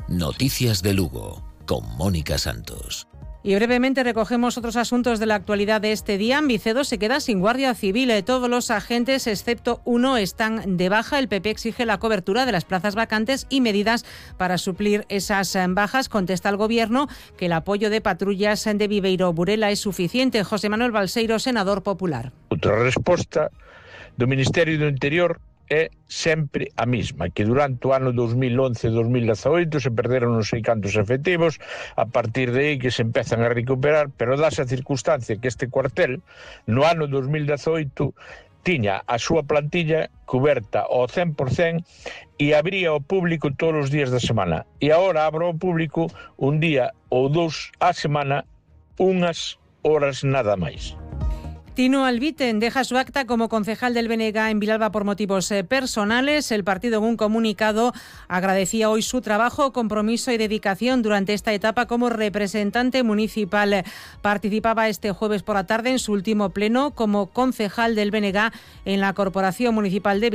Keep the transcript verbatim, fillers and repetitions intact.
Noticias de Lugo, con Mónica Santos. Y brevemente recogemos otros asuntos de la actualidad de este día. Vicedo se queda sin guardia civil. Todos los agentes, excepto uno, están de baja. El P P exige la cobertura de las plazas vacantes y medidas para suplir esas bajas. Contesta el Gobierno que el apoyo de patrullas de Viveiro Burela es suficiente. José Manuel Balseiro, senador popular. Outra resposta do Ministerio do Interior é sempre a mesma, que durante o ano dos mil once e dos mil dezaoito se perderon non sei cantos efectivos, a partir de aí que se empezan a recuperar, pero dase a circunstancia que este cuartel no ano dos mil dezaoito tiña a súa plantilla coberta ao cen por cen e abría ao público todos os días da semana. E agora abro ao público un día ou dous á semana, unhas horas nada máis. Tino Albiten deja su acta como concejal del B N G en Vilalba por motivos eh, personales. El partido en un comunicado agradecía hoy su trabajo, compromiso y dedicación durante esta etapa como representante municipal. Participaba este jueves por la tarde en su último pleno como concejal del B N G en la Corporación Municipal de